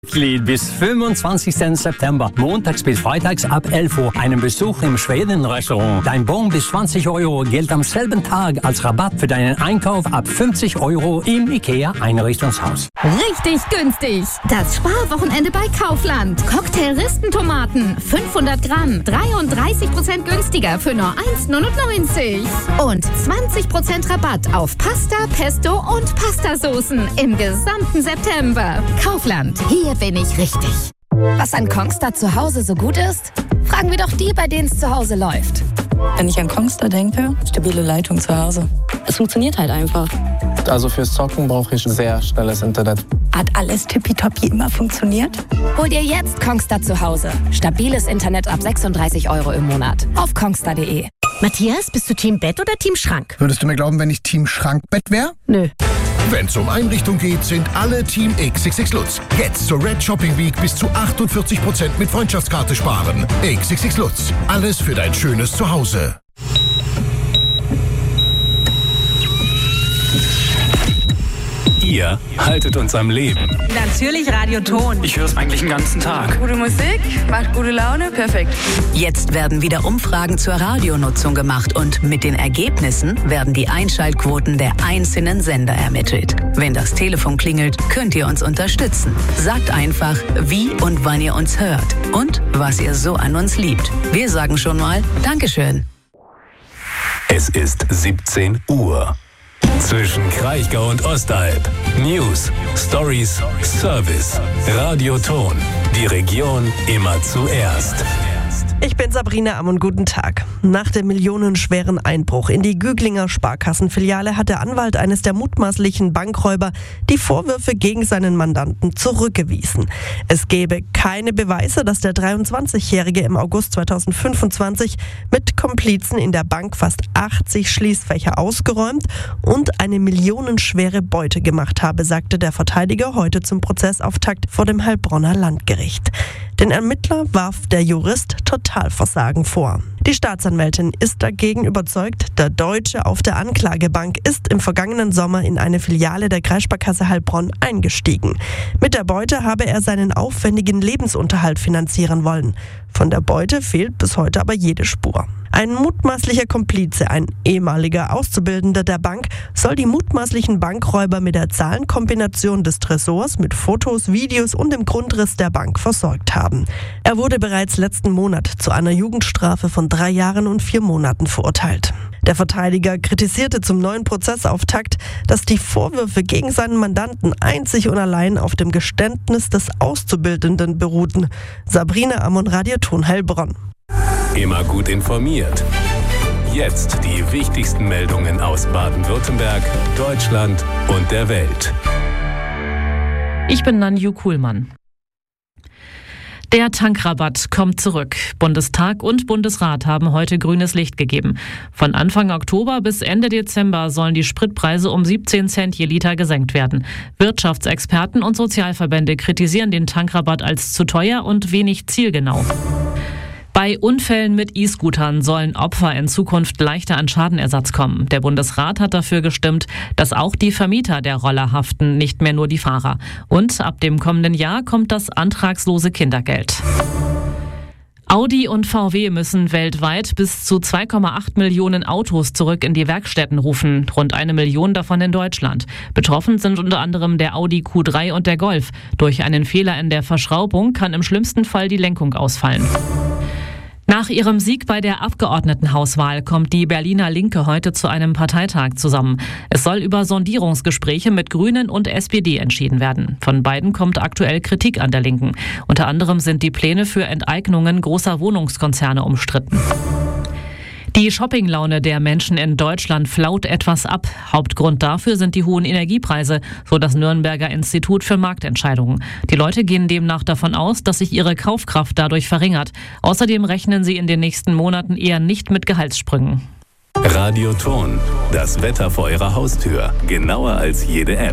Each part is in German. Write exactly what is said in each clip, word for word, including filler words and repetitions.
Mitglied bis fünfundzwanzigsten September, montags bis freitags ab elf Uhr, einen Besuch im Schweden-Restaurant. Dein Bon bis zwanzig Euro gilt am selben Tag als Rabatt für deinen Einkauf ab fünfzig Euro im IKEA-Einrichtungshaus. Richtig günstig! Das Sparwochenende bei Kaufland. Cocktail-Ristentomaten, fünfhundert Gramm, dreiunddreißig Prozent günstiger für nur eins neunundneunzig. Und zwanzig Prozent Rabatt auf Pasta, Pesto und Pastasoßen im gesamten September. Kaufland, hier bin ich richtig. Was an Kongstar zu Hause so gut ist? Fragen wir doch die, bei denen es zu Hause läuft. Wenn ich an Kongstar denke, stabile Leitung zu Hause. Es funktioniert halt einfach. Also fürs Zocken brauche ich sehr schnelles Internet. Hat alles tippitoppi immer funktioniert? Hol dir jetzt Kongstar zu Hause. Stabiles Internet ab sechsunddreißig Euro im Monat. Auf kongstar punkt de. Matthias, bist du Team Bett oder Team Schrank? Würdest du mir glauben, wenn ich Team Schrankbett wäre? Nö. Wenn es um Einrichtung geht, sind alle Team X X X Lutz. Jetzt zur Red Shopping Week bis zu achtundvierzig Prozent mit Freundschaftskarte sparen. X X X Lutz. Alles für dein schönes Zuhause. Ihr haltet uns am Leben. Natürlich Radioton. Ich höre es eigentlich den ganzen Tag. Gute Musik, macht gute Laune, perfekt. Jetzt werden wieder Umfragen zur Radionutzung gemacht und mit den Ergebnissen werden die Einschaltquoten der einzelnen Sender ermittelt. Wenn das Telefon klingelt, könnt ihr uns unterstützen. Sagt einfach, wie und wann ihr uns hört und was ihr so an uns liebt. Wir sagen schon mal Dankeschön. Es ist siebzehn Uhr. Zwischen Kraichgau und Ostalb. News, Stories, Service. Radioton. Die Region immer zuerst. Ich bin Sabrina Amm und guten Tag. Nach dem millionenschweren Einbruch in die Güglinger Sparkassenfiliale hat der Anwalt eines der mutmaßlichen Bankräuber die Vorwürfe gegen seinen Mandanten zurückgewiesen. Es gäbe keine Beweise, dass der dreiundzwanzigjährige im August zweitausendfünfundzwanzig mit Komplizen in der Bank fast achtzig Schließfächer ausgeräumt und eine millionenschwere Beute gemacht habe, sagte der Verteidiger heute zum Prozessauftakt vor dem Heilbronner Landgericht. Den Ermittler warf der Jurist Totalversagen vor. Die Staatsanwältin ist dagegen überzeugt, der Deutsche auf der Anklagebank ist im vergangenen Sommer in eine Filiale der Kreissparkasse Heilbronn eingestiegen. Mit der Beute habe er seinen aufwendigen Lebensunterhalt finanzieren wollen. Von der Beute fehlt bis heute aber jede Spur. Ein mutmaßlicher Komplize, ein ehemaliger Auszubildender der Bank, soll die mutmaßlichen Bankräuber mit der Zahlenkombination des Tresors mit Fotos, Videos und dem Grundriss der Bank versorgt haben. Er wurde bereits letzten Monat zu einer Jugendstrafe von drei Jahren und vier Monaten verurteilt. Der Verteidiger kritisierte zum neuen Prozessauftakt, dass die Vorwürfe gegen seinen Mandanten einzig und allein auf dem Geständnis des Auszubildenden beruhten. Sabrina Amm, Radioton Heilbronn. Immer gut informiert. Jetzt die wichtigsten Meldungen aus Baden-Württemberg, Deutschland und der Welt. Ich bin Nanju Kuhlmann. Der Tankrabatt kommt zurück. Bundestag und Bundesrat haben heute grünes Licht gegeben. Von Anfang Oktober bis Ende Dezember sollen die Spritpreise um siebzehn Cent je Liter gesenkt werden. Wirtschaftsexperten und Sozialverbände kritisieren den Tankrabatt als zu teuer und wenig zielgenau. Bei Unfällen mit E-Scootern sollen Opfer in Zukunft leichter an Schadenersatz kommen. Der Bundesrat hat dafür gestimmt, dass auch die Vermieter der Roller haften, nicht mehr nur die Fahrer. Und ab dem kommenden Jahr kommt das antragslose Kindergeld. Audi und V W müssen weltweit bis zu zwei Komma acht Millionen Autos zurück in die Werkstätten rufen, rund eine Million davon in Deutschland. Betroffen sind unter anderem der Audi Q drei und der Golf. Durch einen Fehler in der Verschraubung kann im schlimmsten Fall die Lenkung ausfallen. Nach ihrem Sieg bei der Abgeordnetenhauswahl kommt die Berliner Linke heute zu einem Parteitag zusammen. Es soll über Sondierungsgespräche mit Grünen und S P D entschieden werden. Von beiden kommt aktuell Kritik an der Linken. Unter anderem sind die Pläne für Enteignungen großer Wohnungskonzerne umstritten. Die Shoppinglaune der Menschen in Deutschland flaut etwas ab. Hauptgrund dafür sind die hohen Energiepreise, so das Nürnberger Institut für Marktentscheidungen. Die Leute gehen demnach davon aus, dass sich ihre Kaufkraft dadurch verringert. Außerdem rechnen sie in den nächsten Monaten eher nicht mit Gehaltssprüngen. Radioton, das Wetter vor Ihrer Haustür, genauer als jede App.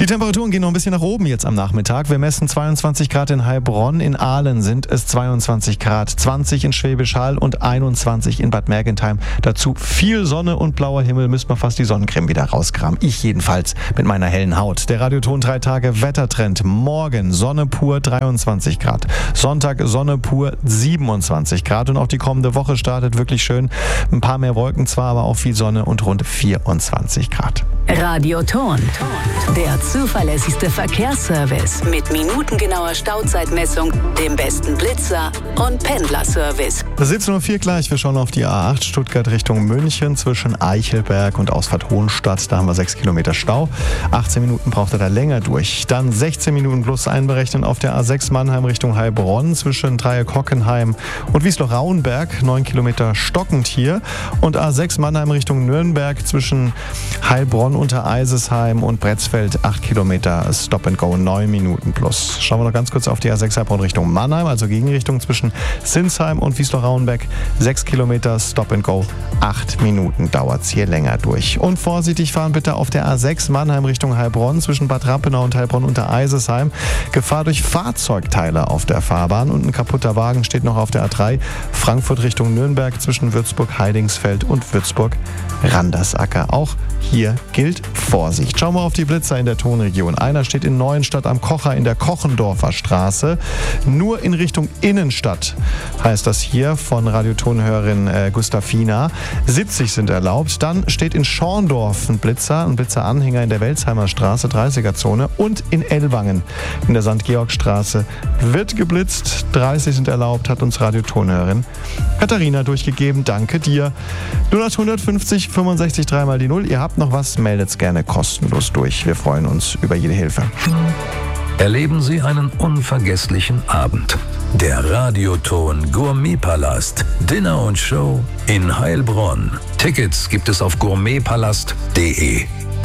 Die Temperaturen gehen noch ein bisschen nach oben jetzt am Nachmittag. Wir messen zweiundzwanzig Grad in Heilbronn, in Aalen sind es zweiundzwanzig Grad, zwanzig in Schwäbisch Hall und einundzwanzig in Bad Mergentheim. Dazu viel Sonne und blauer Himmel, müsste man fast die Sonnencreme wieder rauskramen. Ich jedenfalls mit meiner hellen Haut. Der Radioton drei Tage Wettertrend. Morgen Sonne pur dreiundzwanzig Grad. Sonntag Sonne pur siebenundzwanzig Grad und auch die kommende Woche startet wirklich schön. Ein paar mehr Wolken zwar, aber auch viel Sonne und rund vierundzwanzig Grad. Radioton, der zuverlässigste Verkehrsservice mit minutengenauer Stauzeitmessung, dem besten Blitzer und Pendlerservice. siebzehn Uhr vier gleich, wir schauen auf die A acht Stuttgart Richtung München zwischen Eichelberg und Ausfahrt Hohenstadt. Da haben wir sechs Kilometer Stau. achtzehn Minuten braucht er da länger durch. Dann sechzehn Minuten plus einberechnen auf der A sechs Mannheim Richtung Heilbronn zwischen Dreieck Hockenheim und Wiesloch-Rauenberg. neun Kilometer stockend hier. Und A sechs Mannheim Richtung Nürnberg zwischen Heilbronn unter Eisesheim und Bretzfeld. acht Kilometer Stop and Go, neun Minuten plus. Schauen wir noch ganz kurz auf die A sechs Heilbronn Richtung Mannheim, also Gegenrichtung zwischen Sinsheim und Wiesloch-Rauenberg. sechs Kilometer Stop and Go, acht Minuten dauert es hier länger durch. Und vorsichtig fahren bitte auf der A sechs Mannheim Richtung Heilbronn zwischen Bad Rappenau und Heilbronn unter Eisesheim. Gefahr durch Fahrzeugteile auf der Fahrbahn und ein kaputter Wagen steht noch auf der A drei Frankfurt Richtung Nürnberg zwischen Würzburg-Heidingsfeld und Würzburg-Randersacker. Auch hier gilt Vorsicht. Schauen wir auf die Blitzer in der Tonregion. Einer steht in Neuenstadt am Kocher in der Kochendorfer Straße. Nur in Richtung Innenstadt heißt das hier von Radiotonhörerin äh, Gustafina. siebzig sind erlaubt. Dann steht in Schorndorf ein Blitzer, ein Blitzeranhänger in der Welsheimer Straße, dreißiger Zone. Und in Ellwangen in der Sankt Georg-Straße wird geblitzt. dreißig sind erlaubt, hat uns Radiotonhörerin Katharina durchgegeben. Danke dir. null acht fünfzig fünfundsechzig drei mal die null. Ihr habt noch was, meldet gerne kostenlos durch. Wir freuen uns über jede Hilfe. Erleben Sie einen unvergesslichen Abend. Der Radioton Gourmetpalast. Dinner und Show in Heilbronn. Tickets gibt es auf gourmetpalast punkt de.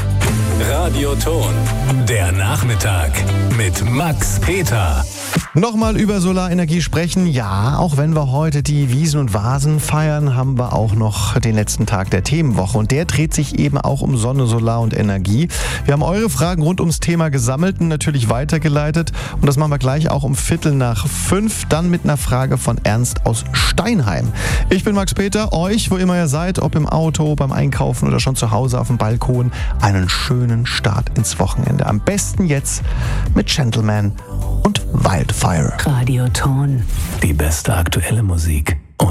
Radioton, der Nachmittag mit Max Peter. Nochmal über Solarenergie sprechen. Ja, auch wenn wir heute die Wiesen und Vasen feiern, haben wir auch noch den letzten Tag der Themenwoche. Und der dreht sich eben auch um Sonne, Solar und Energie. Wir haben eure Fragen rund ums Thema gesammelt und natürlich weitergeleitet. Und das machen wir gleich auch um Viertel nach fünf. Dann mit einer Frage von Ernst aus Steinheim. Ich bin Max Peter. Euch, wo immer ihr seid, ob im Auto, beim Einkaufen oder schon zu Hause auf dem Balkon, einen schönen Start ins Wochenende. Am besten jetzt mit Gentleman und Wildfire. Radioton. Die beste aktuelle Musik.